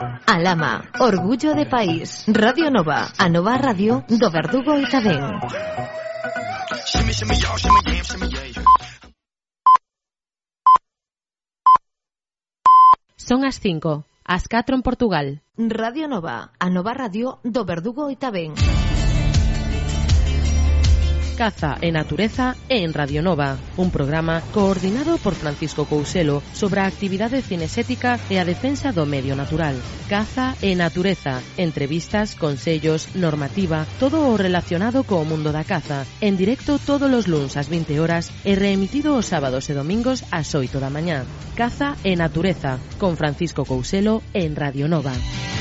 Alama, orgullo de país. Radio Nova, a nova radio do Verdugo e Tabén. Son as 5, as 4 en Portugal. Radio Nova, a nova radio do Verdugo e Tabén. Caza e natureza en Radio Nova, un programa coordinado por Francisco Couselo sobre a actividade cinesética e a defensa do medio natural. Caza e natureza, entrevistas, consellos, normativa, todo o relacionado co mundo da caza, en directo todos os luns ás 20 horas e reemitido os sábados e domingos ás 8 da mañá. Caza e natureza, con Francisco Couselo en Radio Nova.